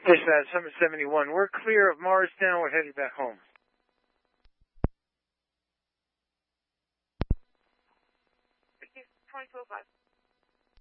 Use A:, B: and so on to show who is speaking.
A: Dispatch, Summit 71. We're clear of Morristown. We're headed back home.
B: 2205.